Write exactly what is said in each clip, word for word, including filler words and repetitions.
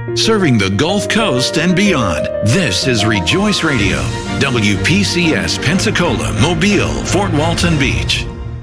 Serving the Gulf Coast and beyond, this is Rejoice Radio, W P C S Pensacola, Mobile, Fort Walton Beach.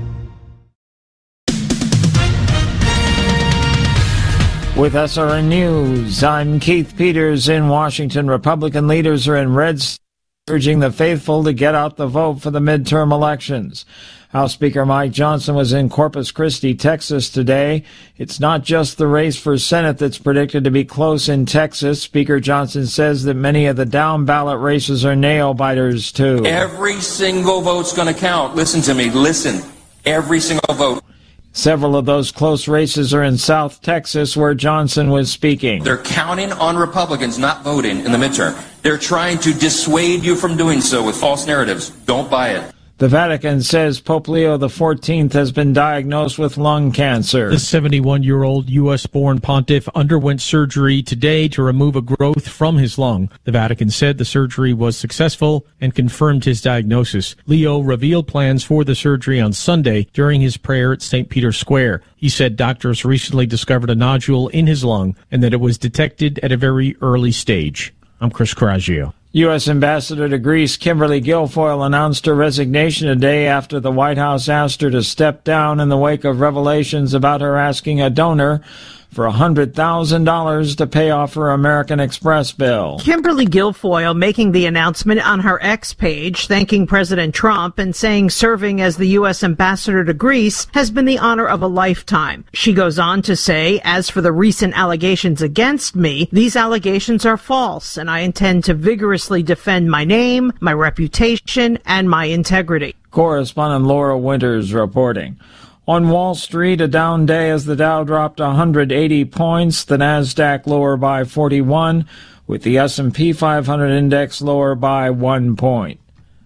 With S R N News, I'm Keith Peters in Washington. Republican leaders are in red states urging the faithful to get out the vote for the midterm elections. House Speaker Mike Johnson was in Corpus Christi, Texas today. It's not just the race for Senate that's predicted to be close in Texas. Speaker Johnson says that many of the down-ballot races are nail-biters, too. Every single vote's going to count. Listen to me. Listen. Every single vote. Several of those close races are in South Texas, where Johnson was speaking. They're counting on Republicans not voting in the midterm. They're trying to dissuade you from doing so with false narratives. Don't buy it. The Vatican says Pope Leo the fourteenth has been diagnosed with lung cancer. The seventy-one-year-old U S-born pontiff underwent surgery today to remove a growth from his lung. The Vatican said the surgery was successful and confirmed his diagnosis. Leo revealed plans for the surgery on Sunday during his prayer at Saint Peter's Square. He said doctors recently discovered a nodule in his lung and that it was detected at a very early stage. I'm Chris Coraggio. U S Ambassador to Greece Kimberly Guilfoyle announced her resignation today after the White House asked her to step down in the wake of revelations about her asking a donor for one hundred thousand dollars to pay off her American Express bill. Kimberly Guilfoyle making the announcement on her X page, thanking President Trump and saying serving as the U S ambassador to Greece has been the honor of a lifetime. She goes on to say, as for the recent allegations against me, these allegations are false, and I intend to vigorously defend my name, my reputation, and my integrity. Correspondent Laura Winters reporting. On Wall Street, a down day as the Dow dropped one hundred eighty points, the Nasdaq lower by forty-one, with the S and P five hundred index lower by one point.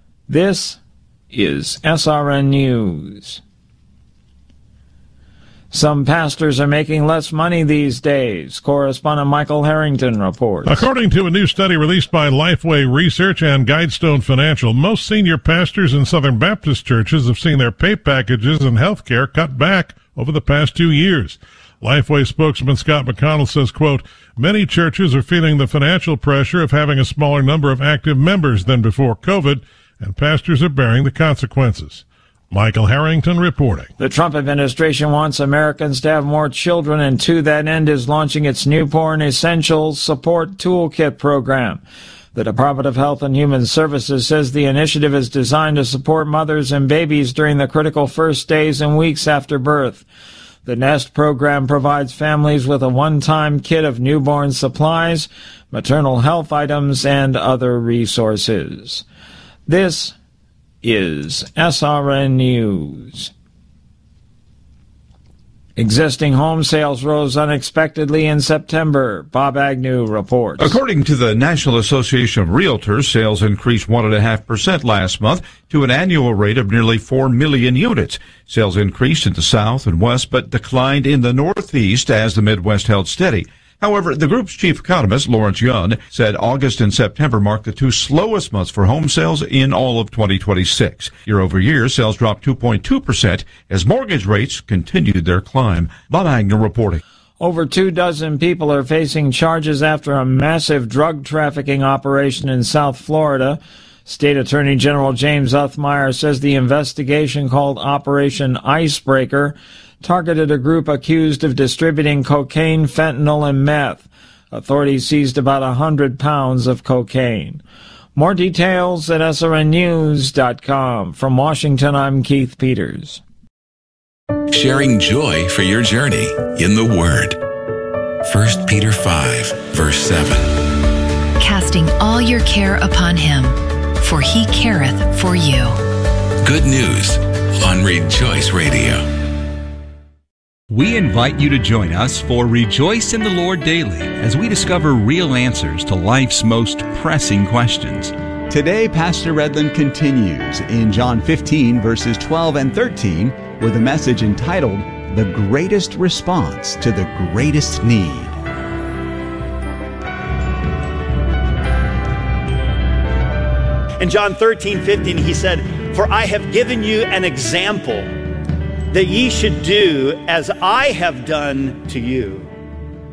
This is S R N News. Some pastors are making less money these days. Correspondent Michael Harrington reports. According to a new study released by Lifeway Research and Guidestone Financial, most senior pastors in Southern Baptist churches have seen their pay packages and health care cut back over the past two years. Lifeway spokesman Scott McConnell says, quote, many churches are feeling the financial pressure of having a smaller number of active members than before COVID, and pastors are bearing the consequences. Michael Harrington reporting. The Trump administration wants Americans to have more children, and to that end is launching its Newborn Essentials Support Toolkit program. The Department of Health and Human Services says the initiative is designed to support mothers and babies during the critical first days and weeks after birth. The NEST program provides families with a one-time kit of newborn supplies, maternal health items, and other resources. This is S R N News. Existing home sales rose unexpectedly in September. Bob Agnew reports. According to the National Association of Realtors, sales increased one point five percent last month to an annual rate of nearly four million units. Sales increased in the South and West, but declined in the Northeast as the Midwest held steady. However, the group's chief economist, Lawrence Yun, said August and September marked the two slowest months for home sales in all of twenty twenty-six. Year over year, sales dropped two point two percent as mortgage rates continued their climb. Bob Agnew reporting. Over two dozen people are facing charges after a massive drug trafficking operation in South Florida. State Attorney General James Uthmire says the investigation, called Operation Icebreaker, targeted a group accused of distributing cocaine, fentanyl, and meth. Authorities seized about one hundred pounds of cocaine. More details at S R N news dot com. From Washington, I'm Keith Peters. Sharing joy for your journey in the Word. First Peter five, verse seven. Casting all your care upon him, for he careth for you. Good news on Rejoice Radio. We invite you to join us for Rejoice in the Lord Daily as we discover real answers to life's most pressing questions. Today, Pastor Redland continues in John fifteen, verses twelve and thirteen, with a message entitled, The Greatest Response to the Greatest Need. In John thirteen, fifteen, he said, For I have given you an example, that ye should do as I have done to you.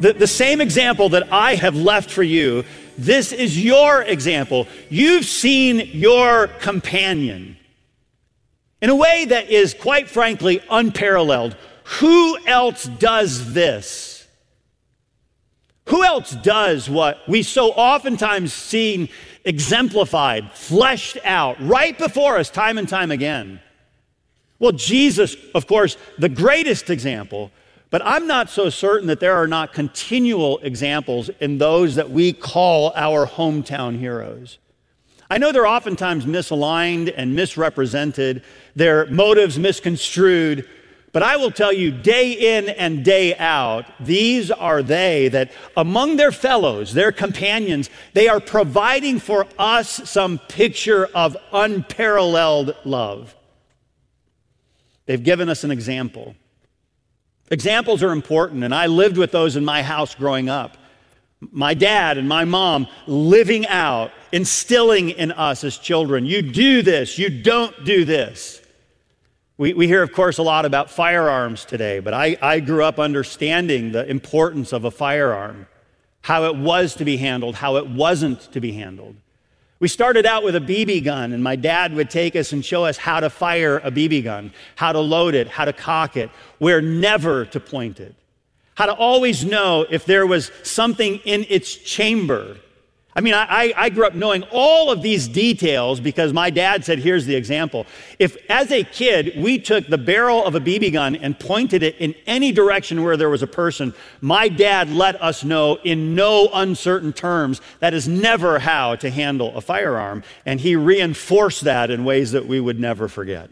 the, the same example that I have left for you, this is your example. You've seen your companion in a way that is, quite frankly, unparalleled. Who else does this? Who else does what we so oftentimes see exemplified, fleshed out, right before us time and time again? Well, Jesus, of course, the greatest example, but I'm not so certain that there are not continual examples in those that we call our hometown heroes. I know they're oftentimes misaligned and misrepresented, their motives misconstrued, but I will tell you, day in and day out, these are they that among their fellows, their companions, they are providing for us some picture of unparalleled love. They've given us an example. Examples are important, and I lived with those in my house growing up. My dad and my mom living out, instilling in us as children, you do this, you don't do this. We, we hear, of course, a lot about firearms today, but I, I grew up understanding the importance of a firearm, how it was to be handled, how it wasn't to be handled. We started out with a B B gun, and my dad would take us and show us how to fire a B B gun, how to load it, how to cock it, where never to point it, how to always know if there was something in its chamber. I mean, I, I grew up knowing all of these details because my dad said, here's the example. If, as a kid, we took the barrel of a B B gun and pointed it in any direction where there was a person, my dad let us know in no uncertain terms that is never how to handle a firearm, and he reinforced that in ways that we would never forget.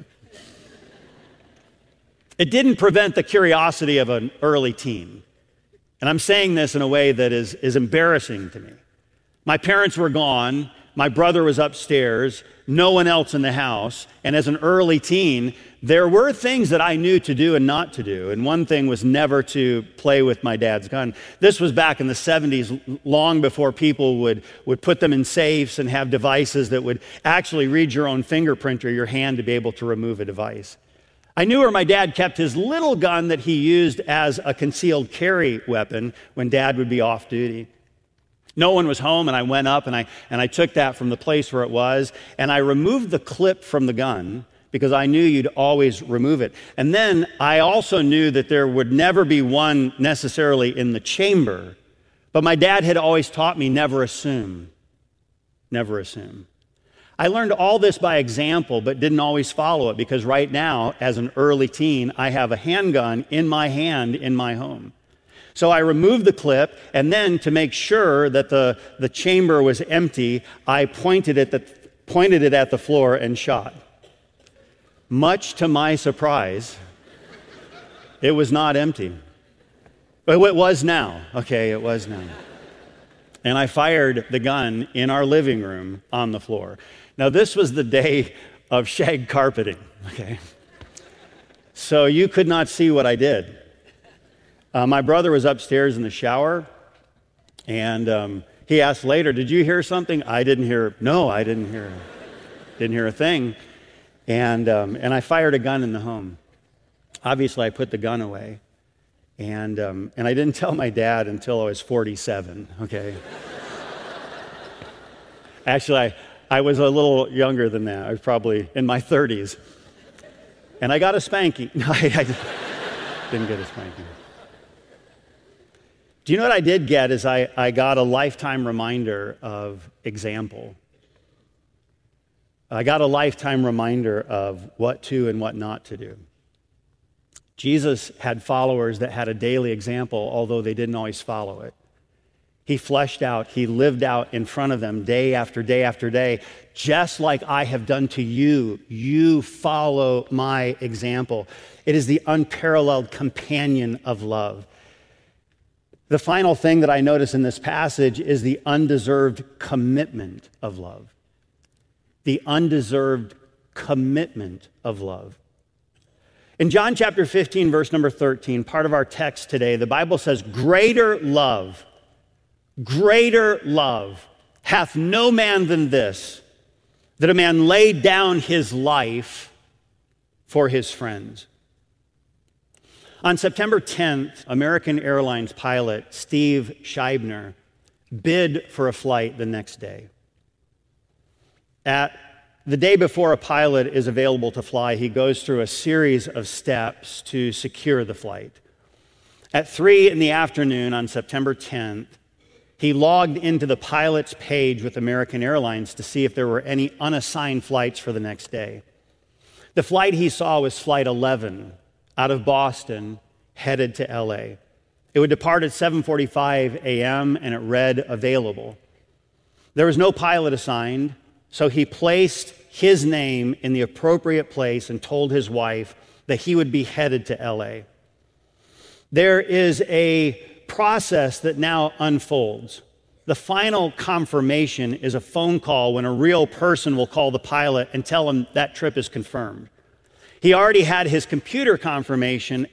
It didn't prevent the curiosity of an early teen, and I'm saying this in a way that is, is embarrassing to me. My parents were gone, my brother was upstairs, no one else in the house, and as an early teen, there were things that I knew to do and not to do, and one thing was never to play with my dad's gun. This was back in the seventies, long before people would, would put them in safes and have devices that would actually read your own fingerprint or your hand to be able to remove a device. I knew where my dad kept his little gun that he used as a concealed carry weapon when Dad would be off duty. No one was home, and I went up and I, and I took that from the place where it was, and I removed the clip from the gun because I knew you'd always remove it. And then I also knew that there would never be one necessarily in the chamber, but my dad had always taught me never assume, never assume. I learned all this by example, but didn't always follow it because right now, as an early teen, I have a handgun in my hand in my home. So I removed the clip, and then to make sure that the, the chamber was empty, I pointed it, the, pointed it at the floor and shot. Much to my surprise, it was not empty. But it was now. Okay, it was now. And I fired the gun in our living room on the floor. Now, this was the day of shag carpeting, okay? So you could not see what I did. Uh, my brother was upstairs in the shower, and um, he asked later, did you hear something? I didn't hear, no, I didn't hear, didn't hear a thing. And, um, and I fired a gun in the home. Obviously, I put the gun away, and, um, and I didn't tell my dad until I was forty-seven, okay? Actually, I, I was a little younger than that. I was probably in my thirties. And I got a spanking. No, I, I didn't get a spanking. Do you know what I did get is I, I got a lifetime reminder of example. I got a lifetime reminder of what to and what not to do. Jesus had followers that had a daily example, although they didn't always follow it. He fleshed out, he lived out in front of them day after day after day, just like I have done to you. You follow my example. It is the unparalleled companion of love. The final thing that I notice in this passage is the undeserved commitment of love. The undeserved commitment of love. In John chapter fifteen, verse number thirteen, part of our text today, the Bible says, greater love, greater love hath no man than this, that a man lay down his life for his friends. On September tenth, American Airlines pilot Steve Scheibner bid for a flight the next day. At the day before a pilot is available to fly, he goes through a series of steps to secure the flight. At three in the afternoon on September tenth, he logged into the pilot's page with American Airlines to see if there were any unassigned flights for the next day. The flight he saw was Flight eleven out of Boston, headed to L A. It would depart at seven forty-five a.m. and it read available. There was no pilot assigned, so he placed his name in the appropriate place and told his wife that he would be headed to L A. There is a process that now unfolds. The final confirmation is a phone call when a real person will call the pilot and tell him that trip is confirmed. He already had his computer confirmation